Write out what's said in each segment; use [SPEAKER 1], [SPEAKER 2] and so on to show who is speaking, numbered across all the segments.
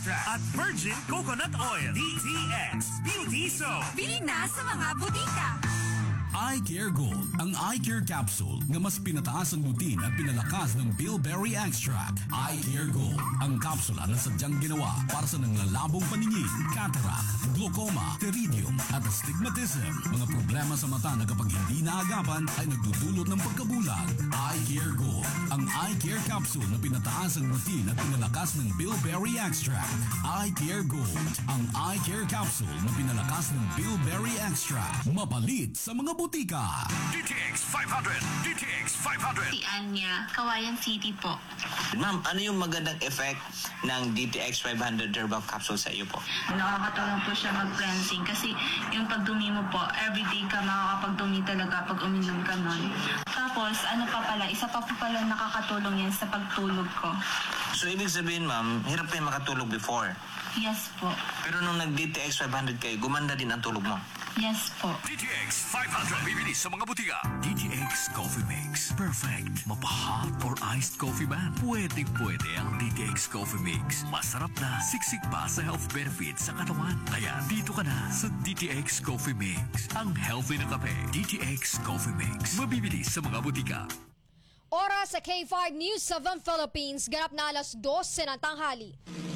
[SPEAKER 1] Extract at Virgin Coconut Oil. DTX Beauty Soap.
[SPEAKER 2] Bili na sa mga butika.
[SPEAKER 3] Eye Care Gold, ang Eye Care Capsule na mas pinataas ang lutin at pinalakas ng bilberry extract. Eye Care Gold, ang kapsula na sadyang ginawa para sa nanglalabong paningin, cataract, glaucoma, pteridium at astigmatism. Mga problema sa mata na kapag hindi naagapan ay nagdudulot ng pagkabulag. Eye Care Gold, ang Eye Care Capsule na pinataas ang lutin at pinalakas ng bilberry extract. Eye Care Gold, ang Eye Care Capsule na pinalakas ng bilberry extract. Mapalit sa mga butika.
[SPEAKER 1] DTX 500. DTX 500.
[SPEAKER 4] Si Anya, Kawayan City po.
[SPEAKER 5] Ma'am, ano yung magandang effect ng DTX 500 Herbal Capsule sa iyo po?
[SPEAKER 4] Nakakatulong po siya mag-cleansing kasi yung pagdumi mo po, everyday ka makakapagdumi talaga pag uminom ka nun. Tapos, isa pa po pala nakakatulong yan sa pagtulog ko.
[SPEAKER 5] So, ibig sabihin, ma'am, hirap kayo makatulog before.
[SPEAKER 4] Yes po.
[SPEAKER 5] Pero nung nag-DTX 500 kayo, gumanda din ang tulog mo.
[SPEAKER 4] Yes po.
[SPEAKER 1] DTX 500. Bibili sa mga butika. DTX Coffee Mix. Perfect. Mapa-hot or iced coffee ba? Pwede ang DTX Coffee Mix. Masarap na, siksik pa sa health benefits sa katawan. Kaya dito ka na sa DTX Coffee Mix. Ang healthy na kape. DTX Coffee Mix. Mabibili sa mga butika.
[SPEAKER 6] Oras sa K5 News 7 Philippines. Ganap na alas 12 ng tanghali.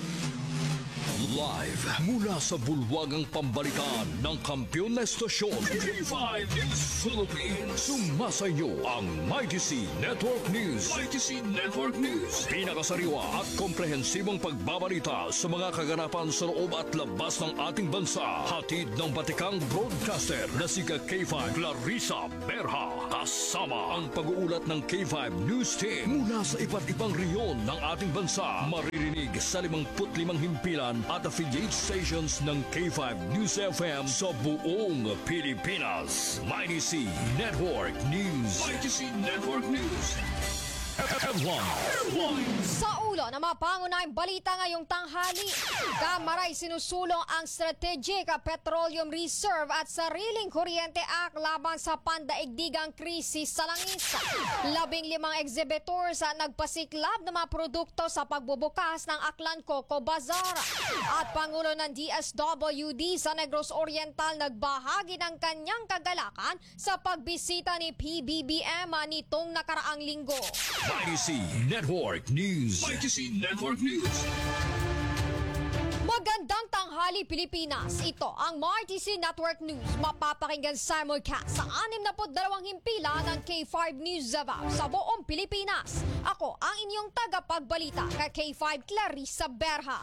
[SPEAKER 7] Live mula sa bulwagang pambalitaan ng kampiyon na estasyon K5 News Philippines. Sumasayo ang Mighty C Network News. Mighty C Network News. Pinakasariwa at komprehensibong pagbabalita sa mga kaganapan sa loob at labas ng ating bansa. Hatid ng batikang broadcaster na si K5 Clarissa Berha. Kasama ang pag-uulat ng K5 News Team mula sa iba't ibang reyon ng ating bansa. Maririnig sa 55 himpilan at affiliate stations ng K5 News FM sa buong Pilipinas. Mighty C Network News. Mighty C Network News.
[SPEAKER 6] Sa ulo na mapangunahing balita ngayong tanghali, Kamaray sinusulong ang Strategic Petroleum Reserve at Sariling Kuryente Act laban sa pandaigdigang krisis sa langis. 15 exhibitors nagpasiklab ng mga produkto sa pagbubukas ng Aklan Coco Bazaar. At Pangulo ng DSWD sa Negros Oriental nagbahagi ng kanyang kagalakan sa pagbisita ni PBBM nitong nakaraang linggo.
[SPEAKER 7] Mighty C Network News. Mighty C Network News.
[SPEAKER 6] Magandang tanghali Pilipinas. Ito ang Mighty C Network News. Mapapakinggan simulcast sa 62 himpilan ng K5 News Davao sa buong Pilipinas. Ako ang inyong tagapagbalita kay K5 Clarissa Berha.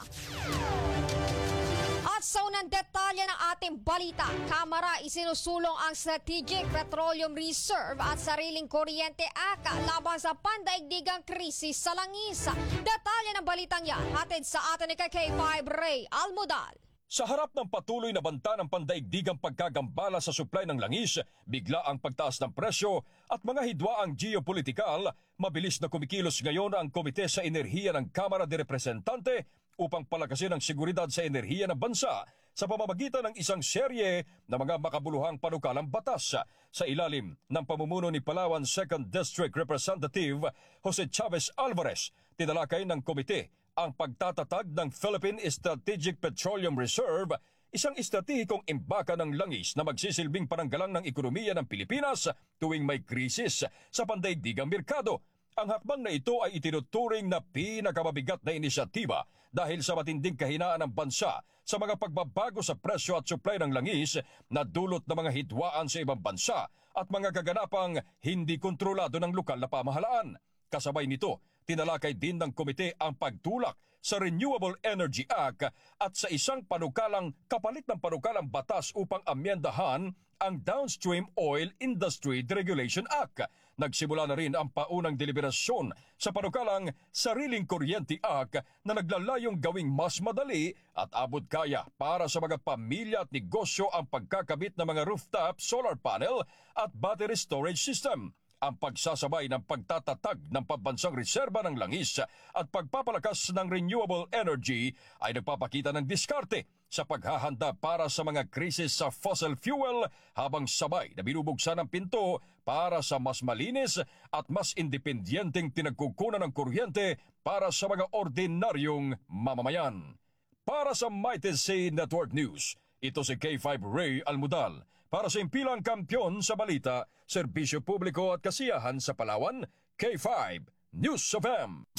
[SPEAKER 6] At sa unang detalye ng ating balita, Kamara isinusulong ang Strategic Petroleum Reserve at Sariling Kuryente Act laban sa pandaigdigang krisis sa langis. Detalye ng balitang yan, hatid sa atin ni K5 Ray Almodal.
[SPEAKER 8] Sa harap ng patuloy na banta ng pandaigdigang pagkagambala sa supply ng langis, bigla ang pagtaas ng presyo at mga hidwaang geopolitikal, mabilis na kumikilos ngayon ang Komite sa Enerhiya ng Kamara de Representante upang palakasin ang seguridad sa enerhiya ng bansa sa pamamagitan ng isang serye na mga makabuluhang panukalang batas. Sa ilalim ng pamumuno ni Palawan 2nd District Representative Jose Chavez Alvarez, tinalakay ng komite ang pagtatatag ng Philippine Strategic Petroleum Reserve, isang estratehikong imbaka ng langis na magsisilbing pananggalang ng ekonomiya ng Pilipinas tuwing may krisis sa pandaigdigang merkado. Ang hakbang na ito ay itinuturing na pinakamabigat na inisyatiba dahil sa matinding kahinaan ng bansa sa mga pagbabago sa presyo at supply ng langis na dulot ng mga hidwaan sa ibang bansa at mga kaganapang hindi kontrolado ng lokal na pamahalaan. Kasabay nito, tinalakay din ng komite ang pagtulak sa Renewable Energy Act at sa isang kapalit ng panukalang batas upang amyendahan ang Downstream Oil Industry Deregulation Act. Nagsimula na rin ang paunang deliberasyon sa panukalang Sariling Kuryente Act na naglalayong gawing mas madali at abot kaya para sa mga pamilya at negosyo ang pagkakabit ng mga rooftop solar panel at battery storage system. Ang pagsasabay ng pagtatatag ng pambansang reserba ng langis at pagpapalakas ng renewable energy ay nagpapakita ng diskarte sa paghahanda para sa mga krisis sa fossil fuel habang sabay na binubuksan ang pinto para sa mas malinis at mas independyenteng tinagkukunan ng kuryente para sa mga ordinaryong mamamayan. Para sa Mighty C Network News, ito si K5 Ray Almudal. Para sa impilang kampyon sa balita, serbisyo publiko at kasiyahan sa Palawan, K5 News of M.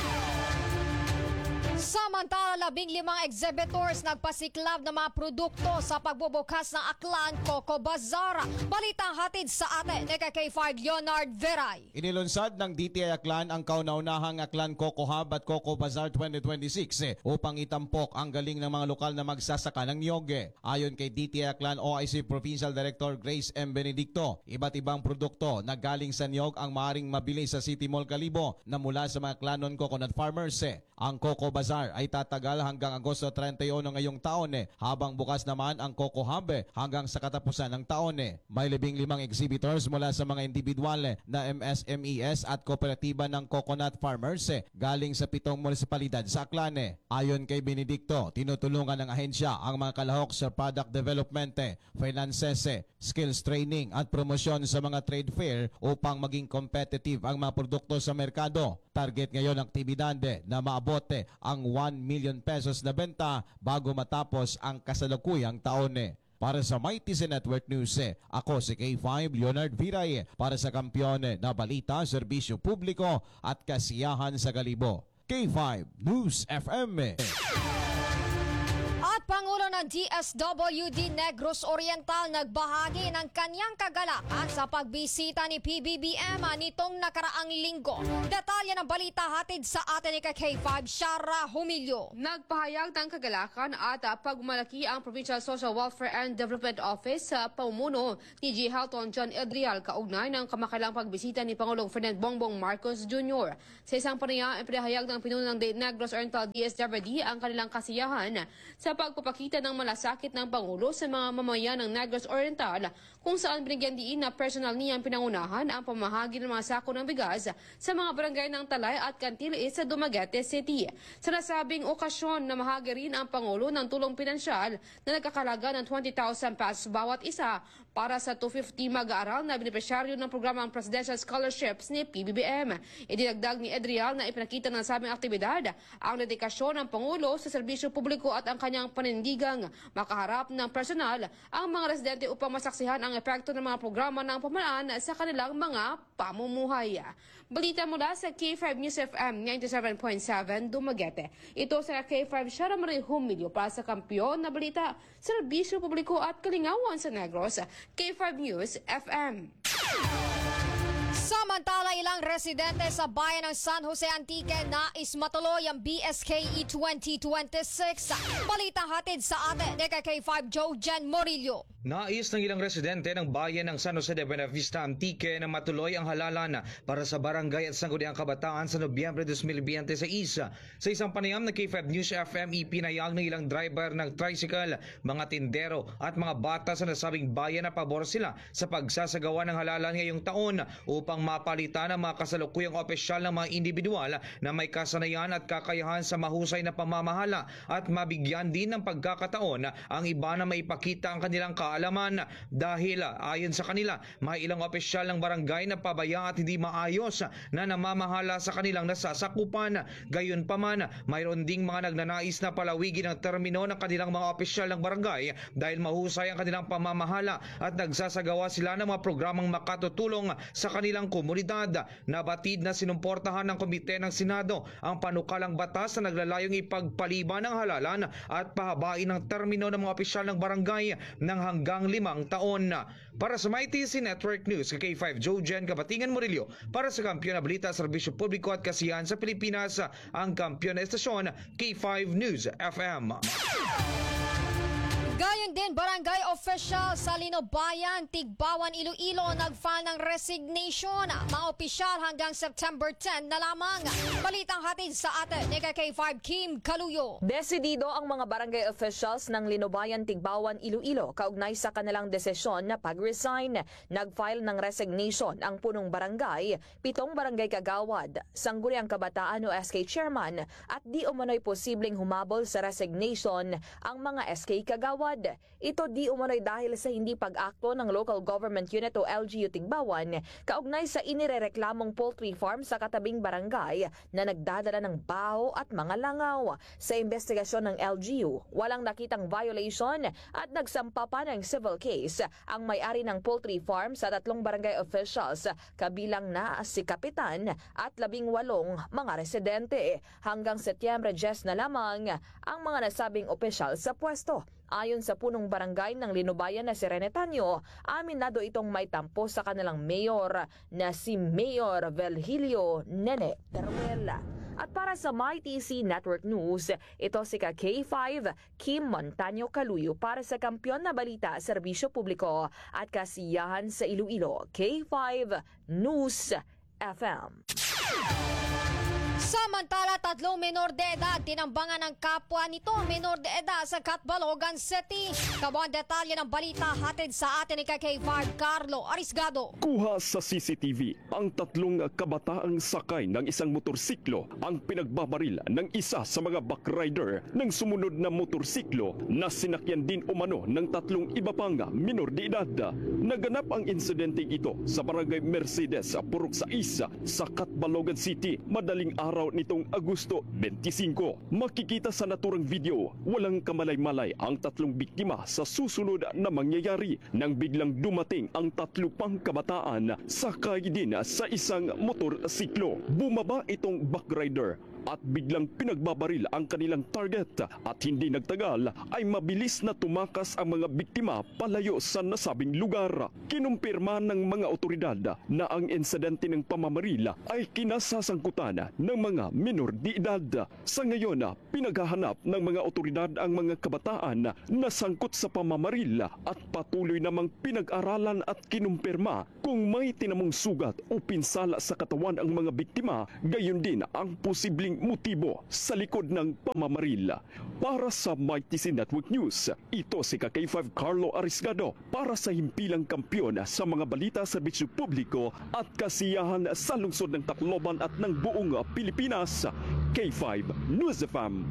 [SPEAKER 6] Samantala, 15 exhibitors nagpasiklab ng mga produkto sa pagbubukas ng Aklan Coco Bazaar. Balitang hatid sa atin ni K5 Leonard Veray.
[SPEAKER 9] Inilunsad ng DTI Aklan ang kauna-unahang Aklan Coco Hub at Coco Bazaar 2026 upang itampok ang galing ng mga lokal na magsasaka ng niyog. Ayon kay DTI Aklan OIC Provincial Director Grace M. Benedicto, iba't ibang produkto na galing sa niyog ang maaaring mabili sa City Mall Kalibo na mula sa mga Aklanon coconut farmers. Ang Coco Bazaar ay tatagal hanggang Agosto 31 ngayong taon habang bukas naman ang Coco Hub hanggang sa katapusan ng taon. May 15 exhibitors mula sa mga individual na MSMEs at kooperatiba ng coconut farmers galing sa 7 munisipalidad sa Aklan. Ayon kay Benedicto, tinutulungan ng ahensya ang mga kalahok sa product development, finances, skills training at promosyon sa mga trade fair upang maging competitive ang mga produkto sa merkado. Target ngayon ng aktibidad na maabot ang 1 million pesos na benta bago matapos ang kasalukuyang taon. Para sa Mighty C Network News, ako si K5 Leonard Viray para sa kampyon na balita, serbisyo publiko at kasiyahan sa Kalibo. K5 News FM.
[SPEAKER 6] At Pangulo ng DSWD Negros Oriental nagbahagi ng kanyang kagalakan sa pagbisita ni PBBM nitong nakaraang linggo. Detalye ng balita hatid sa atin ni K5 Shara Humilio.
[SPEAKER 10] Nagpahayag ng kagalakan at pagmalaki ang Provincial Social Welfare and Development Office sa pamumuno ni G. Halton John Edrial kaugnay ng kamakailang pagbisita ni Pangulong Ferdinand Bongbong Marcos Jr. Sa isang panayam, ipinahayag ng pinuno ng Negros Oriental DSWD ang kanilang kasiyahan sa pagpapakita ng malasakit ng Pangulo sa mga mamamayan ng Negros Oriental kung saan binigyan diin na personal niyang pinangunahan ang pamahagi ng mga sako ng bigas sa mga barangay ng Talay at Cantilis sa Dumaguete City. Sa nasabing okasyon na mahagi rin ang Pangulo ng tulong pinansyal na nagkakalaga ng 20,000 pesos bawat isa para sa 250 mag-aaral na benepisyaryo ng programang Presidential Scholarships ni PBBM. Idinagdag ni Edrial na ipinakita ng sabing aktibidad ang dedikasyon ng Pangulo sa serbisyo publiko at ang kanyang panindigang makaharap ng personal ang mga residente upang masaksihan ang epekto ng mga programa ng pamalaan sa kanilang mga pamumuhay. Balita mula sa K5 News FM 97.7 Dumaguete. Ito sa K5 Shara Marie Humilio para sa kampyon na balita, serbisyo publiko at kalingawan sa Negros. K5 News FM.
[SPEAKER 6] Samantala, ilang residente sa bayan ng San Jose Antique nais matuloy ang BSKE 2026. Balitang hatid sa atin ni K5 Jojen Morillo.
[SPEAKER 11] Nais ng ilang residente ng bayan ng San Jose de Buenavista Antique na matuloy ang halalan para sa barangay at sangguniang kabataan sa Nobyembre 2026. Sa isang panayam na K5 News FM, ipinayag ng ilang driver ng tricycle, mga tindero at mga bata sa nasabing bayan na pabor sila sa pagsasagawa ng halalan ngayong taon upang mapalitan ang mga kasalukuyang opisyal ng mga individual na may kasanayan at kakayahan sa mahusay na pamamahala at mabigyan din ng pagkakataon ang iba na maipakita ang kanilang kaalaman dahil ayon sa kanila may ilang opisyal ng barangay na pabaya at hindi maayos na namamahala sa kanilang nasasakupan. Gayunpaman, mayroon ding mga nagnanais na palawigin ang termino ng kanilang mga opisyal ng barangay dahil mahusay ang kanilang pamamahala at nagsasagawa sila ng mga programang makatutulong sa kanilang komunidad. Nabatid na sinumportahan ng Komite ng Senado ang panukalang batas na naglalayong ipagpaliban ng halalan at pahabain ng termino ng mga opisyal ng barangay ng hanggang 5 taon. Para sa Mighty C Network News, K5 Jojen Kabatingan Murillo para sa Kampiyon na Balita, Serbisyo Publiko at Kasiyahan sa Pilipinas, ang kampiyon na estasyon K5 News FM.
[SPEAKER 6] Gayon din, barangay official sa Linobayan, Tigbawan, Iloilo nag-file ng resignation. Mga opisyal hanggang September 10 na lamang. Balitang hatid sa atin ni K5 Kim Kaluyo.
[SPEAKER 12] Desidido ang mga barangay officials ng Linobayan, Tigbawan, Iloilo kaugnay sa kanilang desisyon na pag-resign. Nag-file ng resignation ang punong barangay, 7 barangay kagawad, Sangguniang Kabataan o SK Chairman at di umano'y posibleng humabol sa resignation ang mga SK kagawad. kagawad. Ito di umano'y dahil sa hindi pag-akto ng Local Government Unit o LGU Tigbawan kaugnay sa inirereklamong poultry farm sa katabing barangay na nagdadala ng baho at mga langaw. Sa investigasyon ng LGU, walang nakitang violation at nagsampa pa ng civil case ang may-ari ng poultry farm sa 3 barangay officials kabilang na si Kapitan at 18 mga residente. Hanggang Setyembre 10 na lamang ang mga nasabing opisyal sa pwesto. Ayon sa punong barangay ng Linubayan na si Rene Tanyo, aminado itong may tampo sa kanilang mayor na si Mayor Velhilio Nene Teruel. At para sa MyTC Network News, ito si K5 Kim Montaño Caluyo para sa Kampiyon na Balita, Serbisyo Publiko at Kasiyahan sa Iloilo, K5 News FM.
[SPEAKER 6] Samantala, 3 menor de edad tinambangan ng kapwa nito menor de edad sa Catbalogan City. Kabuang detalye ng balita hatid sa atin ni K5 Carlo Arisgado.
[SPEAKER 13] Kuha sa CCTV ang 3 kabataang sakay ng isang motorsiklo ang pinagbabaril ng isa sa mga backrider ng sumunod na motorsiklo na sinakyan din umano ng 3 iba pang menor de edad. Naganap ang insidente ito sa barangay Mercedes, Purok 6 sa Catbalogan City madaling araw nitong Agosto 25. Makikita sa naturang video, walang kamalay-malay ang 3 biktima sa susunod na mangyayari nang biglang dumating ang 3 pang kabataan sakay din sa isang motorsiklo. Bumaba itong backrider at biglang pinagbabaril ang kanilang target at hindi nagtagal ay mabilis na tumakas ang mga biktima palayo sa nasabing lugar. Kinumpirma ng mga otoridad na ang insidente ng pamamaril ay kinasasangkutan ng mga menor de edad. Sa ngayon, pinaghahanap ng mga otoridad ang mga kabataan na sangkot sa pamamaril at patuloy namang pinag-aralan at kinumpirma kung may tinamong sugat o pinsala sa katawan ang mga biktima, gayon din ang posibleng motibo sa likod ng pamamaril. Para sa MyTC Network News, ito si K5 Carlo Arisgado para sa himpilang kampiyon sa mga balita, serbisyo publiko at kasiyahan sa lungsod ng Tacloban at ng buong Pilipinas. K5 News FM.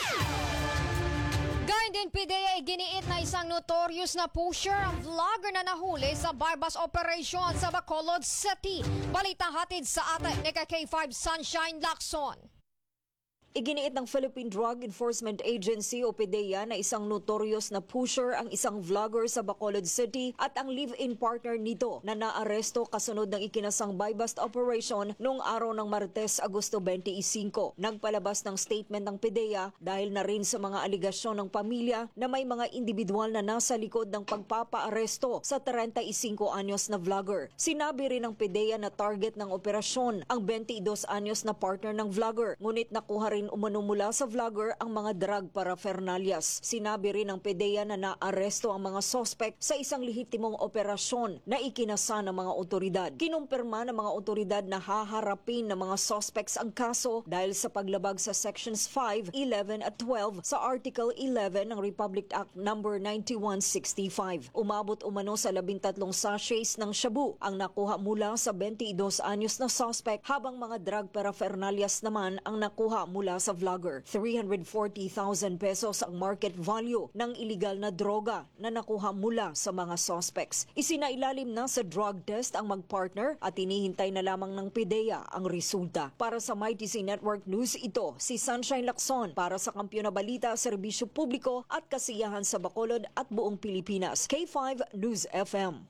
[SPEAKER 6] Gayun din PDEA giniit na isang notorious na pusher ang vlogger na nahuli sa bypass operation sa Bacolod City. Balitang hatid sa atin ni K5 Sunshine Lacson.
[SPEAKER 14] Iginiit ng Philippine Drug Enforcement Agency o PDEA na isang notorious na pusher ang isang vlogger sa Bacolod City at ang live-in partner nito na naaresto kasunod ng ikinasang buy-bust operation noong araw ng Martes, Agosto 25. Nagpalabas ng statement ng PDEA dahil na rin sa mga aligasyon ng pamilya na may mga individual na nasa likod ng pagpapaaresto sa 35 anyos na vlogger. Sinabi rin ng PDEA na target ng operasyon ang 22 anyos na partner ng vlogger, ngunit nakuha rin umano mula sa vlogger ang mga drug paraphernalias. Sinabi rin ng PDEA na naaresto ang mga sospek sa isang lehitimong operasyon na ikinasa ng mga otoridad. Kinumpirma ng mga otoridad na haharapin ng mga sospeks ang kaso dahil sa paglabag sa Sections 5, 11 at 12 sa Article 11 ng Republic Act No. 9165. Umabot umano sa 13 sachets ng shabu ang nakuha mula sa 22 anyos na sospek, habang mga drug paraphernalias naman ang nakuha mula sa vlogger. 340,000 pesos ang market value ng iligal na droga na nakuha mula sa mga suspects. Isinailalim na sa drug test ang magpartner at hinihintay na lamang ng PDEA ang resulta. Para sa MyTC Network News, ito si Sunshine Lacson para sa Kampiyon na Balita, Serbisyo Publiko at Kasiyahan sa Bacolod at buong Pilipinas. K5 News FM.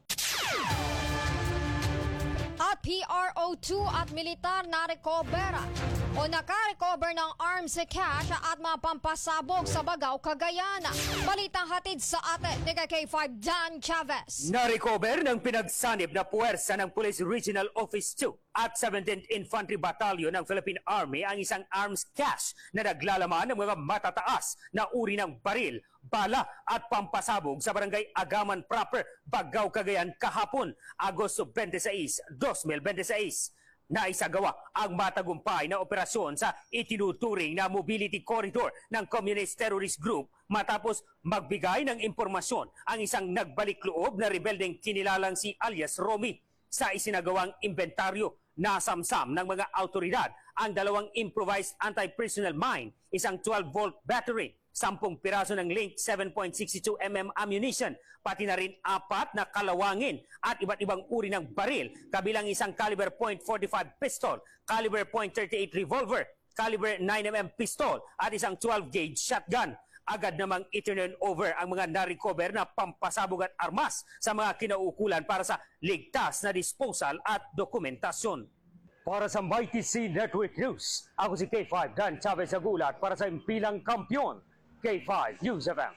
[SPEAKER 6] At PRO2 at militar na recover o naka-recover ng arms, cash at mga pampasabog sa Bagao, Cagayan. Balitang hatid sa atin ni K5 Dan Chavez.
[SPEAKER 15] Na-recover ng pinagsanib na puwersa ng Police Regional Office 2 at 17th Infantry Battalion ng Philippine Army ang isang arms cache na naglalaman ng mga matataas na uri ng baril, bala at pampasabog sa Barangay Agaman Proper, Bagao, Cagayan kahapon, Agosto 26, 2026. Naisagawa ang matagumpay na operasyon sa itinuturing na mobility corridor ng Communist Terrorist Group matapos magbigay ng impormasyon ang isang nagbalik loob na rebeldeng kinilalang si alias Romy. Sa isinagawang inventaryo, nasamsam ng mga autoridad ang 2 improvised anti-personnel mine, isang 12-volt battery, 10 piraso ng linked 7.62mm ammunition, pati na rin 4 na kalawangin at iba't ibang uri ng baril, kabilang isang caliber .45 pistol, caliber .38 revolver, caliber 9mm pistol at isang 12-gauge shotgun. Agad namang iturn over ang mga na-recover na pampasabog at armas sa mga kinauukulan para sa ligtas na disposal at dokumentasyon. Para sa Mighty C Network News, ako si K5 Dan Chavez Agulat para sa impilang kampiyon, K5 News FM.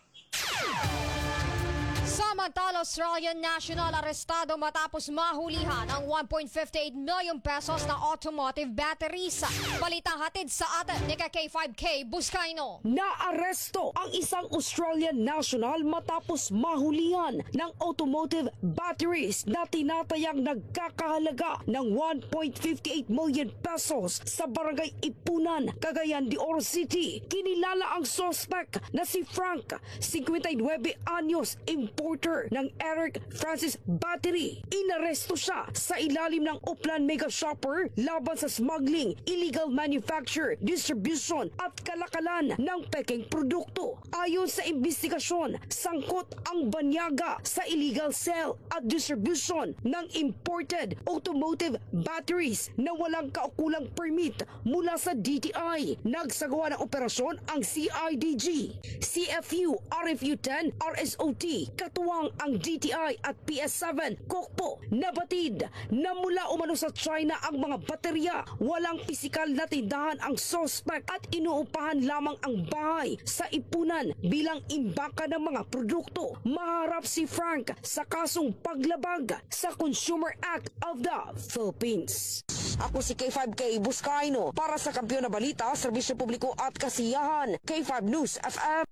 [SPEAKER 6] Samantala, Australian national arestado matapos mahulihan ang 1.58 million pesos na automotive batteries. Balitang hatid sa atin ni K5K Buscaino.
[SPEAKER 16] Naaresto ang isang Australian national matapos mahulihan ng automotive batteries na tinatayang nagkakahalaga ng 1.58 million pesos sa barangay Ipunan, Cagayan de Oro City. Kinilala ang suspect na si Frank, 59 anyos, importer ng Eric Francis Battery. Inaresto siya sa ilalim ng Upland Mega Shopper laban sa smuggling, illegal manufacture, distribution at kalakalan ng peking produkto. Ayon sa investigasyon, sangkot ang banyaga sa illegal sale at distribution ng imported automotive batteries na walang kaukulang permit mula sa DTI. Nagsagawa ng operasyon ang CIDG, CFU, RFU-10, RSOT, katuwang ang DTI at PS7, Kokpo. Nabatid na mula umano sa China ang mga baterya. Walang pisikal na tindahan ang suspect at inuupahan lamang ang bahay sa Ipunan bilang imbaka ng mga produkto. Maharap si Frank sa kasong paglabag sa Consumer Act of the Philippines. Ako si K5K Buscaino para sa Kampiyon na Balita, Serbisyo Publiko at Kasiyahan, K5 News FM.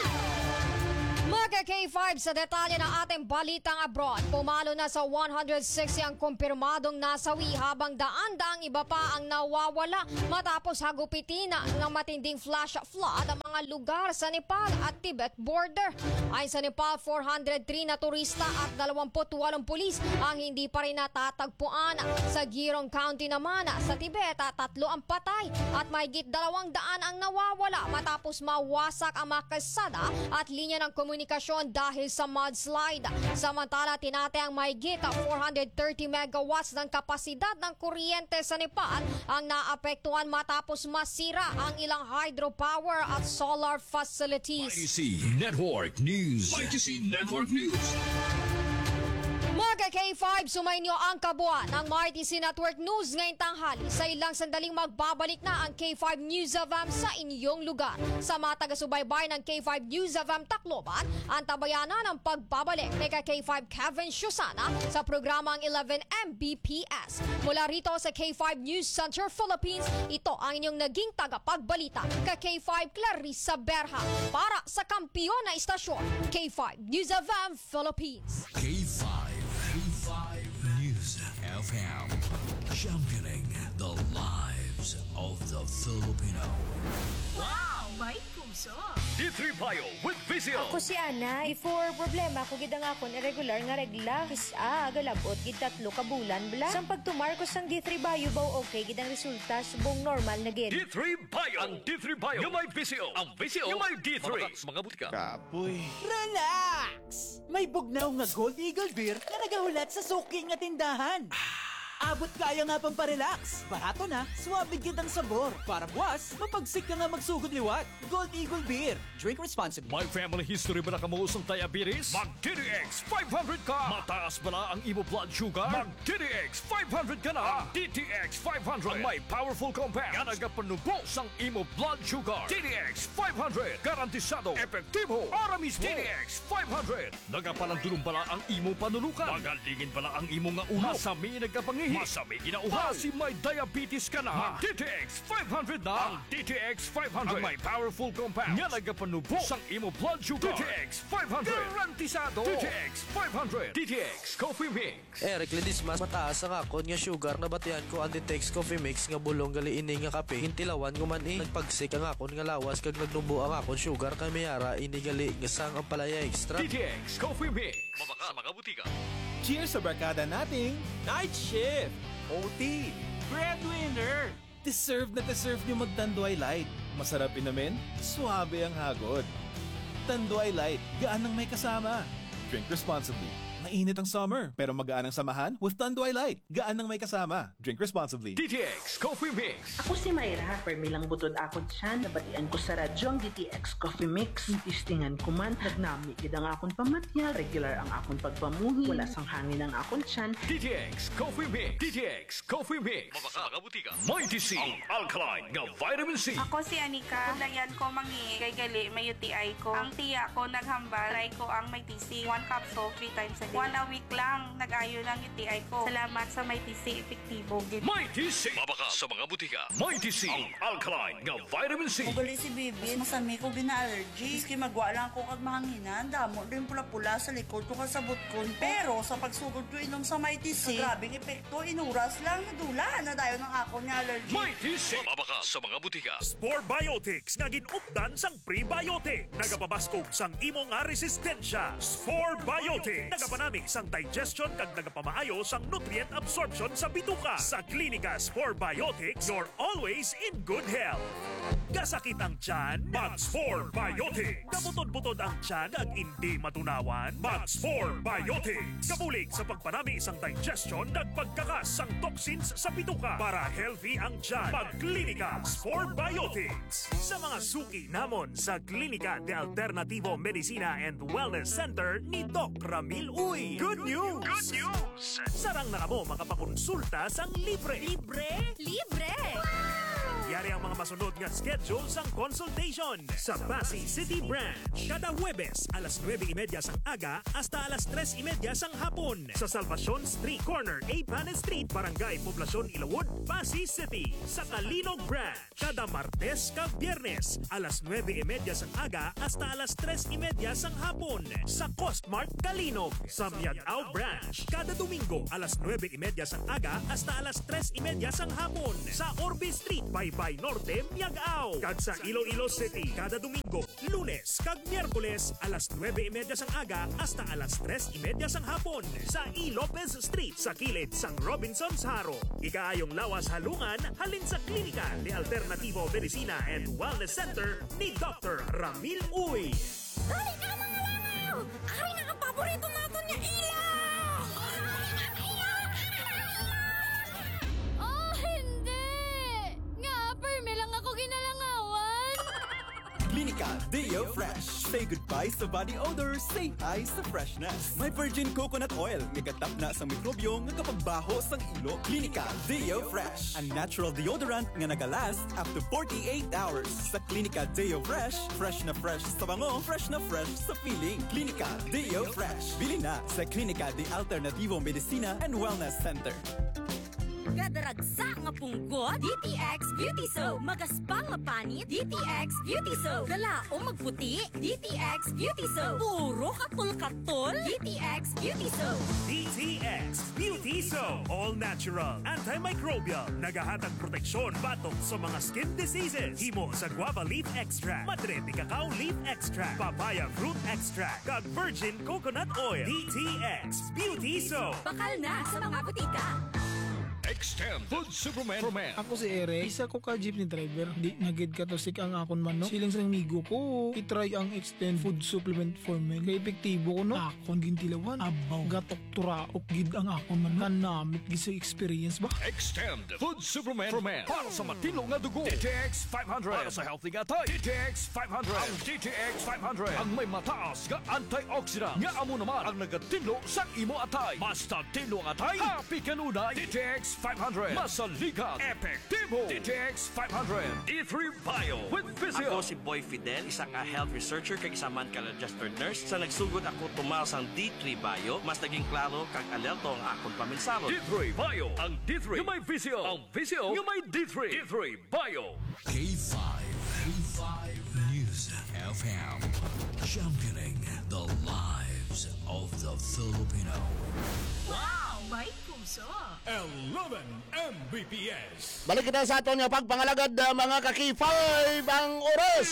[SPEAKER 6] Mga K5 sa detalye ng ating balitang abroad. Pumalo na sa 160 ang kumpirmadong nasawi habang daan-daang iba pa ang nawawala matapos hagupitin ng matinding flash flood ang mga lugar sa Nepal at Tibet border. Ayon sa Nepal, 403 na turista at 28 pulis ang hindi pa rin natatagpuan. Sa Girong County naman sa Tibet, 3 ang patay at mahigit 200 ang nawawala matapos mawasak ang mga kalsada at linya ng komunikasyon dahil sa mudslide. Samantala, tinatayang mahigit 430 megawatts ng kapasidad ng kuryente sa Nepal ang naapektuhan matapos masira ang ilang hydropower at solar facilities.
[SPEAKER 7] ITC Network News. ITC Network News.
[SPEAKER 6] Mga K5, sumainyo ang kabuuan ng MyTC Network News ngayong tanghali. Sa ilang sandaling magbabalik na ang K5 News FM sa inyong lugar. Sa mga taga-subaybay ng K5 News FM Tacloban, ang tabayanan ng pagbabalik ni K5 Kevin Shusana sa programang 11 Mbps. Mula rito sa K5 News Center Philippines, ito ang inyong naging tagapagbalita K5 Clarissa Berha para sa kampiyon na istasyon K5 News FM Philippines.
[SPEAKER 7] K5 News FM. Championing the lives of the Filipino.
[SPEAKER 2] Wow! May puso!
[SPEAKER 7] D3 Bio with Vizio.
[SPEAKER 17] Ako si Ana. Before problema ko gid ang akon irregular nga regla. Isa galabot gid 3 ka bulan bla. Sang pagtumarkos sang D3 Bio baw okay gid ang resulta subong normal na gid.
[SPEAKER 7] D3 Bio. Ang D3 Bio yung may Vizio. Ang Vizio yung may D3. Mga butika.
[SPEAKER 18] Kapoy. Relax! May bugnaw nga Gold Eagle Beer na nagahulat sa suking nga tindahan. Abot kaya nga pang parelax. Barato na, suwabig kitang sabor. Para buwas, mapagsik ka nga magsugod liwat. Gold Eagle Beer. Drink responsibly.
[SPEAKER 8] May family history ba na kamuusong diabetes? Mag-DTX 500 ka! Mataas ba na ang imo blood sugar? Mag-DTX 500 ka na! DTX 500 ang may powerful compounds nga nagapanubos ang imo blood sugar. DTX 500 garantisado, epektibo, para mismo. DTX 500 nagapalandulong bala ang imo panulukan. Magalingin bala ang imo nga ulo. Masami nagkapangihi. Masami ginauhaw. Si may diabetes ka na. DTX 500 na. Ang DTX 500 ang may powerful compounds nga nagapanubos ang imo blood sugar. DTX 500 garantisado. DTX 500. DTX Coffee Mix.
[SPEAKER 19] Eric Ledismas, mataas ang akon nga sugar na batian ko ang DTX Coffee Mix nga bulong gali ini nga kape. Hintilawan ko man nagpagsik ang akon nga lawas kag nagnubo ang akon sugar kay mayara ini gali nga sang ang palaya extra.
[SPEAKER 8] DTX Coffee Mix. Mabaka mga butika.
[SPEAKER 18] Cheers sa barkada nating Night Shift, OT, Breadwinner, Deserve nyo mag-Tanduay Light. Masarap inamin, suabe ang hagod. Tanduay Light, gaan ng may kasama. Drink responsibly. Mainit ang summer, pero magaan ang samahan with Tanduay Light. Gaan ng may kasama. Drink responsibly.
[SPEAKER 1] DTX Coffee Mix.
[SPEAKER 20] Ako si Mayra, permilang butod akon siya, nabatian ko sa radyo ang DTX Coffee Mix. Tistingan ko man, nagnami gid ang akon pamatya, regular ang akon pagpamuhi, wala sang hangin ang akon tiyan.
[SPEAKER 1] DTX Coffee Mix. DTX Coffee Mix. Mabaka mga butika. Mighty C. Ang alkaline nga vitamin C.
[SPEAKER 21] Ako si Anika, dayan ko mangi kay gali may UTI ko. Ang tiya ko naghambal, try ko ang may TC, 1 capsule 3 times a day. 1 a week lang, nag-ayo lang UTI ko. Salamat sa may TC, epektibo.
[SPEAKER 1] Mighty C. Mabaka sa mga butika. Mighty C. Ang alkaline nga vitamin C.
[SPEAKER 22] Ugali si Bibi, masami ko gina-allergy. Iski magwa lang ko kag mahanginan, damo rin pula-pula sa likod ko kasabot ko. Pero sa pagsugod ko inom sa Mighty C, grabing epekto, inuras lang, nadula na dayo ng ako niya allergy.
[SPEAKER 1] Mighty C. Mabaka sa mga butika.
[SPEAKER 23] Spore Biotics nga ginupdan sang prebiotic. Nagapabaskog sang imo nga resistensya. Spore Biotics. Nagapanami sang digestion kag nagapamaayo sang nutrient absorption sa bituka. Sa Klinika Spore Biotics, you're always in good health. Kasakit ang tiyan? Mag-Spore Biotics. Kabutod-butod ang tiyan ag hindi matunawan? Mag-Spore Biotics. Kabulig sa pagpanami sang digestion nagpagkakas sang toxins sa bituka para healthy ang tiyan. Mag-Klinika Spore Biotics. Sa mga suki namon sa Klinika de Alternativo Medicina and Wellness Center ni Doc Ramil Uy. Good news! Good news! Sarang na mo makapakonsulta sang libre. Libre?
[SPEAKER 2] Libre!
[SPEAKER 23] Yari ang mga masunod nga schedule sang consultation sa Pasay City Branch. Kada Huwebes, alas 9:30 sang aga hasta alas 3:30 sang hapon. Sa Salvacion Street Corner, A. Panes Street, Barangay Poblacion, Ilawod, Pasay City. Sa Kalinog Branch, kada Martes kag Biyernes, alas 9:30 sang aga hasta alas 3:30 sang hapon. Sa Costmart, Kalinog. Sa Miagao Branch, kada Domingo, alas 9:30 sang aga hasta alas 3:30 sang hapon. Sa Orbe Street, Baybay Norte, Miagao. Kag sa Iloilo City, kada Domingo, Lunes kag Miyerkules, alas 9:30 sang aga hasta alas 3:30 sang hapon. Sa E. Lopez Street, sa kilid sang Robinson's Haro. Ikaayong lawas halungan, halin sa Klinika de Alternativo Medicina and Wellness Center ni Dr. Ramil Uy.
[SPEAKER 2] Dali na mga langaw! Ari na ang paborito natin niya ilaw!
[SPEAKER 24] Oh, hindi! Nga, perme lang ako ginalangawan!
[SPEAKER 18] Klinika Deo Fresh. Say goodbye sa body odor, say hi sa freshness. May virgin coconut oil, nagatap na sa mikrobyo nga kapagbaho sang ilo. Klinika Deo Fresh, a natural deodorant nga nagalast up to 48 hours. Sa Klinika Deo Fresh, fresh na fresh sa bango, fresh na fresh sa feeling. Klinika Deo Fresh. Bili na sa Klinika de Alternativo Medicina and Wellness Center.
[SPEAKER 2] Gadaragsa nga punggot, DTX Beauty Soap. Magaspang mapanit, DTX Beauty Soap. Galaong magputi, DTX Beauty Soap. Puro katol-katol, DTX Beauty Soap.
[SPEAKER 23] DTX Beauty Soap. All natural, antimicrobial, nagahatag proteksyon batok sa mga skin diseases. Himo sa guava leaf extract, madre de cacao leaf extract, papaya fruit extract, kag virgin coconut oil. DTX Beauty Soap.
[SPEAKER 2] Bakal na sa mga butika.
[SPEAKER 1] Extend Food Superman.
[SPEAKER 25] Ako si Eric, isa ko ka jeepney driver. Di nagid ka to sik ang akon man no. Siling sa migo ko, itry ang Extend Food Supplement for Men. Kaya epektibo ko no. Akon gintilawan. Abaw. Gatok turaok gid ang akon man. Kanamit gid sa experience ba?
[SPEAKER 1] Extend Food Superman for Men. Para sa matino nga dugo. DTX 500. Para sa healthy nga tayo. DTX 500. Ang DTX 500. Ang may mataas nga antioxidant. Nga amo naman ang nagatinlo sa imo atay. Basta tinlo ang atay. Happy kanunay. DTX 500. Masalikat. Epektibo. DTX 500. D3 Bio with Physio.
[SPEAKER 26] Ako si Boy Fidel, isang health researcher kag isa man ka registered nurse. Sa nagsugod ako tumal sang D3 Bio, mas naging klaro kag alerto ang akong paminsaro.
[SPEAKER 1] D3 Bio. Ang D3 yung may Physio. Ang Physio yung may D3. D3 Bio.
[SPEAKER 3] K5. K5 News FM. Championing the lives of the Filipino.
[SPEAKER 2] Wow! May puso!
[SPEAKER 23] 11 Mbps.
[SPEAKER 27] Balik kita sa aton nga pagpangalagad mga kaki-5 ang oras.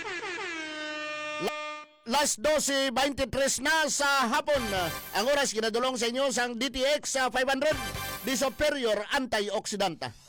[SPEAKER 27] Last 12:23 na sa hapon. Ang oras kinadulong sa inyo sang DTX 500 di superior antioxidanta.